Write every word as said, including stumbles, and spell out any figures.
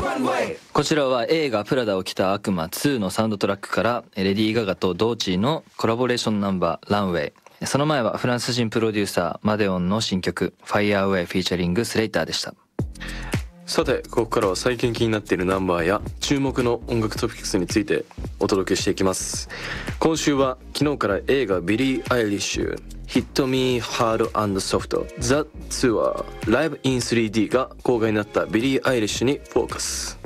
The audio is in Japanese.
こちらは映画プラダを着た悪魔ツーのサウンドトラックからレディー・ガガとドーチーのコラボレーションナンバーランウェイ。その前はフランス人プロデューサーマデオンの新曲ファイアーウェイフィーチャリングスレイターでした。 さてここからは最近気になっているナンバーや注目の音楽トピックスについてお届けしていきます。今週は昨日から映画ビリー・アイリッシュ Hit Me Hard and Soft The Tour Live in スリーディー が公開になったビリー・アイリッシュにフォーカス。